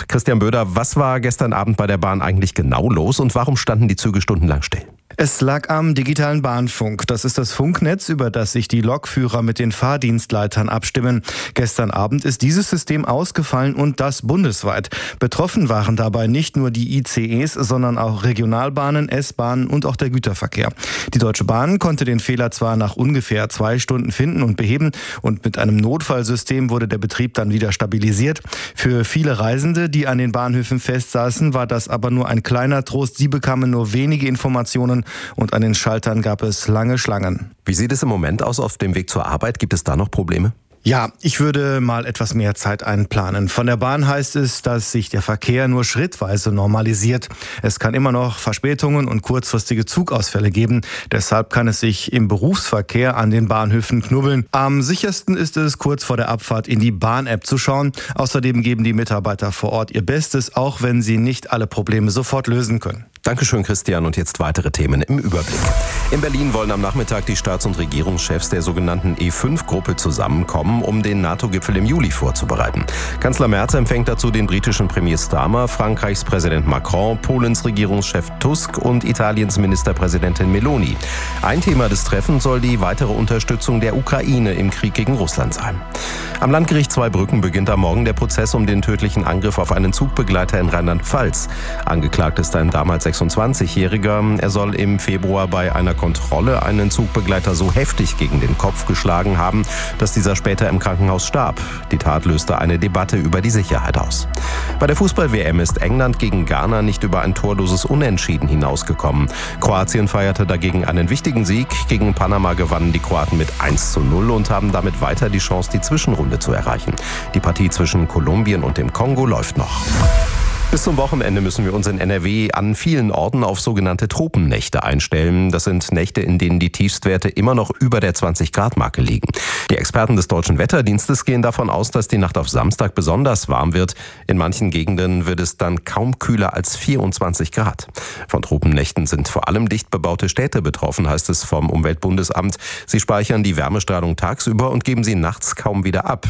Christian Böder, was war gestern Abend bei der Bahn eigentlich genau los und warum standen die Züge stundenlang still? Es lag am digitalen Bahnfunk. Das ist das Funknetz, über das sich die Lokführer mit den Fahrdienstleitern abstimmen. Gestern Abend ist dieses System ausgefallen und das bundesweit. Betroffen waren dabei nicht nur die ICEs, sondern auch Regionalbahnen, S-Bahnen und auch der Güterverkehr. Die Deutsche Bahn konnte den Fehler zwar nach ungefähr 2 Stunden finden und beheben und mit einem Notfallsystem wurde der Betrieb dann wieder stabilisiert. Für viele Reisende, die an den Bahnhöfen festsaßen, war das aber nur ein kleiner Trost. Sie bekamen nur wenige Informationen und an den Schaltern gab es lange Schlangen. Wie sieht es im Moment aus auf dem Weg zur Arbeit? Gibt es da noch Probleme? Ja, ich würde mal etwas mehr Zeit einplanen. Von der Bahn heißt es, dass sich der Verkehr nur schrittweise normalisiert. Es kann immer noch Verspätungen und kurzfristige Zugausfälle geben. Deshalb kann es sich im Berufsverkehr an den Bahnhöfen knubbeln. Am sichersten ist es, kurz vor der Abfahrt in die Bahn-App zu schauen. Außerdem geben die Mitarbeiter vor Ort ihr Bestes, auch wenn sie nicht alle Probleme sofort lösen können. Dankeschön, Christian. Und jetzt weitere Themen im Überblick. In Berlin wollen am Nachmittag die Staats- und Regierungschefs der sogenannten E5-Gruppe zusammenkommen, um den NATO-Gipfel im Juli vorzubereiten. Kanzler Merz empfängt dazu den britischen Premier Starmer, Frankreichs Präsident Macron, Polens Regierungschef Tusk und Italiens Ministerpräsidentin Meloni. Ein Thema des Treffens soll die weitere Unterstützung der Ukraine im Krieg gegen Russland sein. Am Landgericht Zweibrücken beginnt am Morgen der Prozess um den tödlichen Angriff auf einen Zugbegleiter in Rheinland-Pfalz. Angeklagt ist ein damals 26-Jähriger. Er soll im Februar bei einer Kontrolle einen Zugbegleiter so heftig gegen den Kopf geschlagen haben, dass dieser später im Krankenhaus starb. Die Tat löste eine Debatte über die Sicherheit aus. Bei der Fußball-WM ist England gegen Ghana nicht über ein torloses Unentschieden hinausgekommen. Kroatien feierte dagegen einen wichtigen Sieg. Gegen Panama gewannen die Kroaten mit 1:0 und haben damit weiter die Chance, die Zwischenrunde zu erreichen. Die Partie zwischen Kolumbien und dem Kongo läuft noch. Bis zum Wochenende müssen wir uns in NRW an vielen Orten auf sogenannte Tropennächte einstellen. Das sind Nächte, in denen die Tiefstwerte immer noch über der 20-Grad-Marke liegen. Die Experten des Deutschen Wetterdienstes gehen davon aus, dass die Nacht auf Samstag besonders warm wird. In manchen Gegenden wird es dann kaum kühler als 24 Grad. Von Tropennächten sind vor allem dicht bebaute Städte betroffen, heißt es vom Umweltbundesamt. Sie speichern die Wärmestrahlung tagsüber und geben sie nachts kaum wieder ab.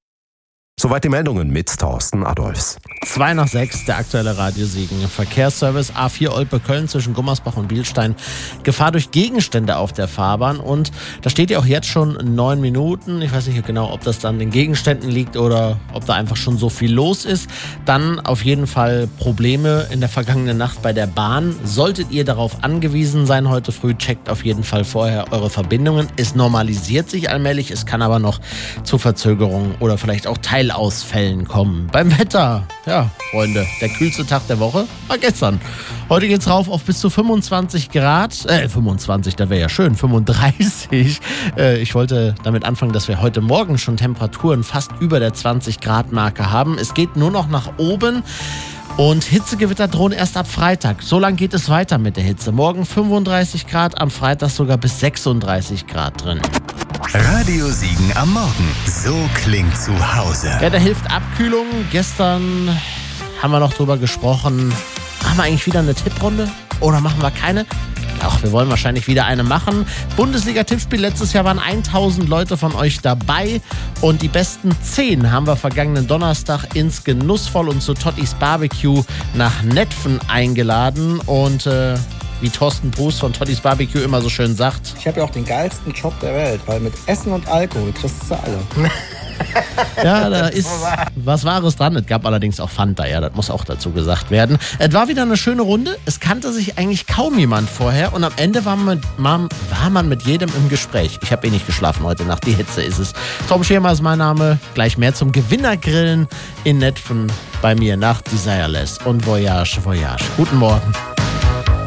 Soweit die Meldungen mit Thorsten Adolfs. 5:02, der aktuelle Radiosegen. Verkehrsservice A4 Olpe-Köln zwischen Gummersbach und Bielstein. Gefahr durch Gegenstände auf der Fahrbahn. Und da steht ja auch jetzt schon 9 Minuten. Ich weiß nicht genau, ob das dann den Gegenständen liegt oder ob da einfach schon so viel los ist. Dann auf jeden Fall Probleme in der vergangenen Nacht bei der Bahn. Solltet ihr darauf angewiesen sein heute früh, checkt auf jeden Fall vorher eure Verbindungen. Es normalisiert sich allmählich. Es kann aber noch zu Verzögerungen oder vielleicht auch Teilausfällen kommen. Beim Wetter, ja, Freunde, der kühlste Tag der Woche war gestern. Heute geht's rauf auf bis zu 25 Grad. 25, das wäre ja schön, 35. Ich wollte damit anfangen, dass wir heute Morgen schon Temperaturen fast über der 20-Grad-Marke haben. Es geht nur noch nach oben. Und Hitzegewitter drohen erst ab Freitag. So lang geht es weiter mit der Hitze. Morgen 35 Grad, am Freitag sogar bis 36 Grad drin. Radio Siegen am Morgen. So klingt zu Hause. Ja, da hilft Abkühlung. Gestern haben wir noch drüber gesprochen. Machen wir eigentlich wieder eine Tipprunde? Oder machen wir keine? Ach, wir wollen wahrscheinlich wieder eine machen. Bundesliga-Tippspiel letztes Jahr waren 1000 Leute von euch dabei. Und die besten 10 haben wir vergangenen Donnerstag ins Genussvoll und zu Tottis Barbecue nach Netphen eingeladen. Und wie Thorsten Bruß von Tottis Barbecue immer so schön sagt: Ich habe ja auch den geilsten Job der Welt, weil mit Essen und Alkohol kriegst du alle. Ja, da ist was Wahres dran. Es gab allerdings auch Fanta, ja, das muss auch dazu gesagt werden. Es war wieder eine schöne Runde. Es kannte sich eigentlich kaum jemand vorher und am Ende war man mit jedem im Gespräch. Ich habe nicht geschlafen heute Nacht, die Hitze ist es. Tom Schirmer ist mein Name. Gleich mehr zum Gewinnergrillen in Netphen bei mir nach Desireless und Voyage, Voyage. Guten Morgen.